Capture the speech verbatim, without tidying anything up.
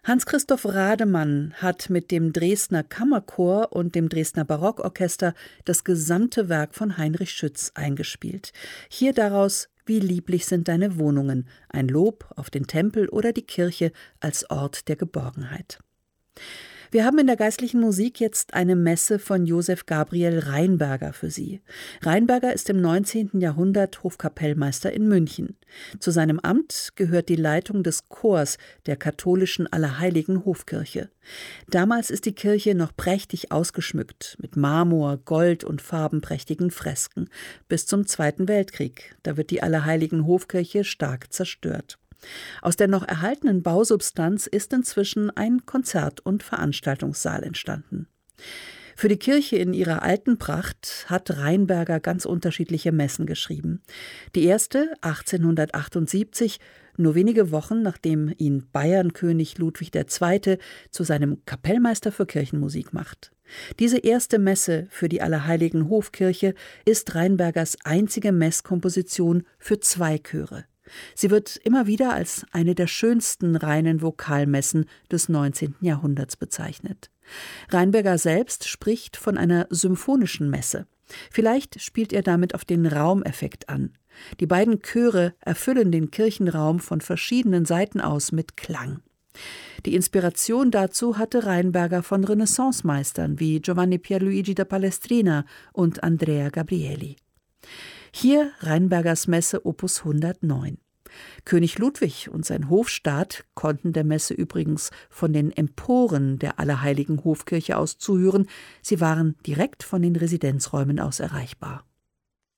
Hans-Christoph Rademann hat mit dem Dresdner Kammerchor und dem Dresdner Barockorchester das gesamte Werk von Heinrich Schütz eingespielt. Hier daraus »Wie lieblich sind deine Wohnungen«, ein Lob auf den Tempel oder die Kirche als Ort der Geborgenheit. Wir haben in der geistlichen Musik jetzt eine Messe von Josef Gabriel Rheinberger für Sie. Rheinberger ist im neunzehnten Jahrhundert Hofkapellmeister in München. Zu seinem Amt gehört die Leitung des Chors der katholischen Allerheiligen Hofkirche. Damals ist die Kirche noch prächtig ausgeschmückt mit Marmor, Gold und farbenprächtigen Fresken. Bis zum Zweiten Weltkrieg. Da wird die Allerheiligen Hofkirche stark zerstört. Aus der noch erhaltenen Bausubstanz ist inzwischen ein Konzert- und Veranstaltungssaal entstanden. Für die Kirche in ihrer alten Pracht hat Rheinberger ganz unterschiedliche Messen geschrieben. Die erste achtzehnhundertachtundsiebzig, nur wenige Wochen nachdem ihn Bayernkönig Ludwig der Zweite zu seinem Kapellmeister für Kirchenmusik macht. Diese erste Messe für die Allerheiligen Hofkirche ist Rheinbergers einzige Messkomposition für zwei Chöre. Sie wird immer wieder als eine der schönsten reinen Vokalmessen des neunzehnten Jahrhunderts bezeichnet. Rheinberger selbst spricht von einer symphonischen Messe. Vielleicht spielt er damit auf den Raumeffekt an. Die beiden Chöre erfüllen den Kirchenraum von verschiedenen Seiten aus mit Klang. Die Inspiration dazu hatte Rheinberger von Renaissancemeistern wie Giovanni Pierluigi da Palestrina und Andrea Gabrieli. Hier Rheinbergers Messe Opus hundertneun. König Ludwig und sein Hofstaat konnten der Messe übrigens von den Emporen der Allerheiligen Hofkirche aus zuhören. Sie waren direkt von den Residenzräumen aus erreichbar.